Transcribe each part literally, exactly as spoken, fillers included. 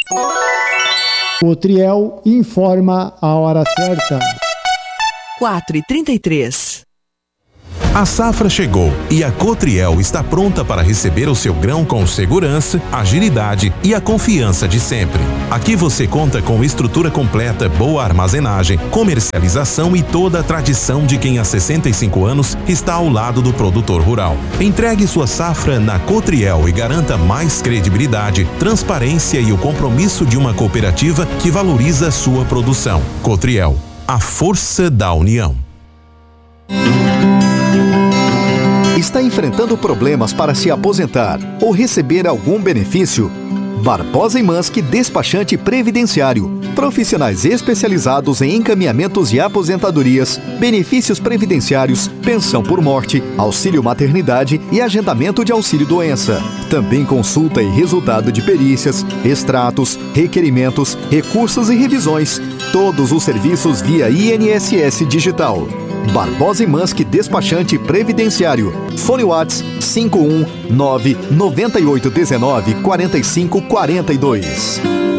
Cotriel informa a hora certa. quatro e trinta e três. A safra chegou e a Cotriel está pronta para receber o seu grão com segurança, agilidade e a confiança de sempre. Aqui você conta com estrutura completa, boa armazenagem, comercialização e toda a tradição de quem há sessenta e cinco anos está ao lado do produtor rural. Entregue sua safra na Cotriel e garanta mais credibilidade, transparência e o compromisso de uma cooperativa que valoriza sua produção. Cotriel, a força da união. Está enfrentando problemas para se aposentar ou receber algum benefício? Barbosa e Manski Despachante Previdenciário. Profissionais especializados em encaminhamentos de aposentadorias, benefícios previdenciários, pensão por morte, auxílio maternidade e agendamento de auxílio doença. Também consulta e resultado de perícias, extratos, requerimentos, recursos e revisões. Todos os serviços via I N S S Digital. Barbosa e Manski Despachante Previdenciário. Fone WhatsApp cinco um nove nove oito um nove quatro cinco quatro dois.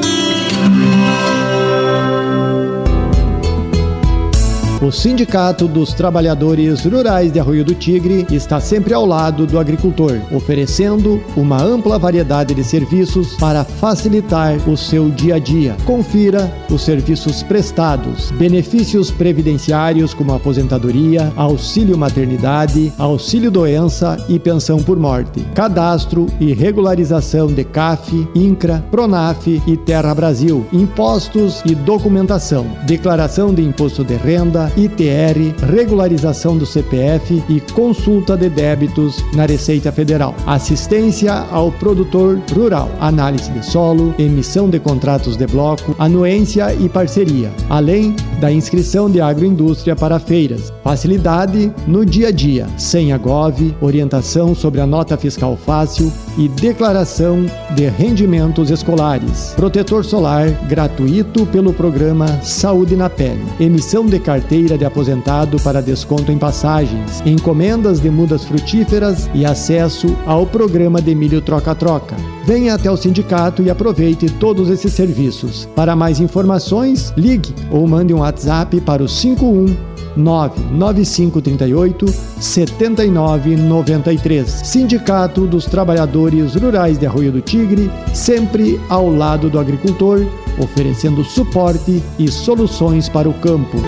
O Sindicato dos Trabalhadores Rurais de Arroio do Tigre está sempre ao lado do agricultor, oferecendo uma ampla variedade de serviços para facilitar o seu dia a dia. Confira os serviços prestados: benefícios previdenciários como aposentadoria, auxílio maternidade, auxílio doença e pensão por morte, cadastro e regularização de C A F, INCRA, PRONAF e Terra Brasil, impostos e documentação, declaração de imposto de renda, I T R, regularização do C P F e consulta de débitos na Receita Federal. Assistência ao produtor rural, análise de solo, emissão de contratos de bloco, anuência e parceria, além da inscrição de agroindústria para feiras. Facilidade no dia a dia, sem agove, orientação sobre a nota fiscal fácil e declaração de rendimentos escolares. Protetor solar gratuito pelo programa Saúde na Pele. Emissão de carteira de aposentado para desconto em passagens, encomendas de mudas frutíferas e acesso ao programa de milho troca-troca. Venha até o sindicato e aproveite todos esses serviços. Para mais informações, ligue ou mande um WhatsApp para o cinco um nove nove cinco três oito sete nove nove três. Sindicato dos Trabalhadores Rurais de Arroio do Tigre, sempre ao lado do agricultor, oferecendo suporte e soluções para o campo.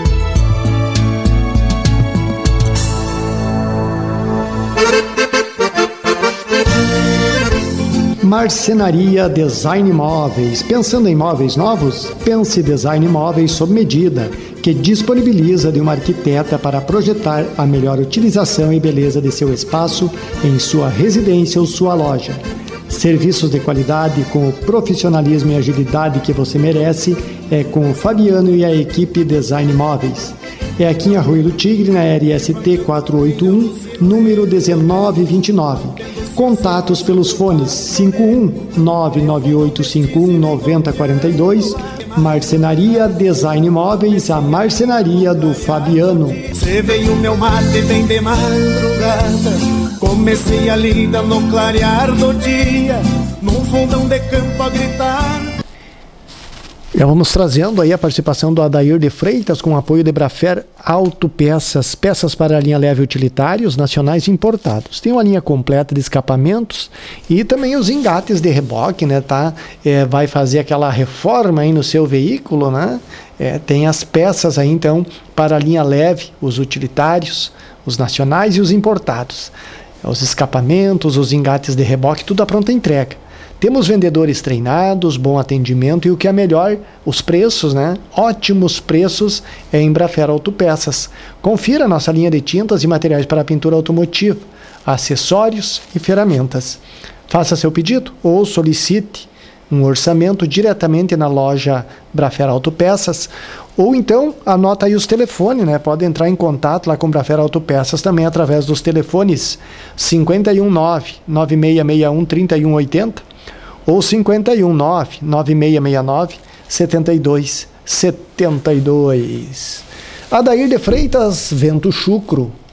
Marcenaria Design Móveis. Pensando em móveis novos? Pense Design Móveis sob medida, que disponibiliza de uma arquiteta para projetar a melhor utilização e beleza de seu espaço em sua residência ou sua loja. Serviços de qualidade com o profissionalismo e agilidade que você merece é com o Fabiano e a equipe Design Móveis. É aqui em Arroio do Tigre, na R S T quatrocentos e oitenta e um, número dezenove vinte e nove. Contatos pelos fones cinco um nove nove oito cinco um nove zero quatro dois. Marcenaria Design Móveis, a marcenaria do Fabiano. Você veio meu mate bem de madrugada, comecei a lida no clarear do dia, num fundão de campo a gritar. Já vamos trazendo aí a participação do Adair de Freitas com apoio de Brafer Autopeças, peças para a linha leve utilitários, nacionais e importados. Tem uma linha completa de escapamentos e também os engates de reboque, né, tá? É, vai fazer aquela reforma aí no seu veículo, né? É, tem as peças aí então para a linha leve, os utilitários, os nacionais e os importados. Os escapamentos, os engates de reboque, tudo à pronta entrega. Temos vendedores treinados, bom atendimento e o que é melhor, os preços, né? Ótimos preços é em Brafer Autopeças. Confira nossa linha de tintas e materiais para pintura automotiva, acessórios e ferramentas. Faça seu pedido ou solicite um orçamento diretamente na loja Brafer Autopeças, ou então anota aí os telefones, né? Pode entrar em contato lá com Brafer Autopeças também através dos telefones cinco um nove nove seis seis um três um oito zero ou cinco um nove nove seis seis nove sete dois sete dois. Adair de Freitas, Vento Chucro.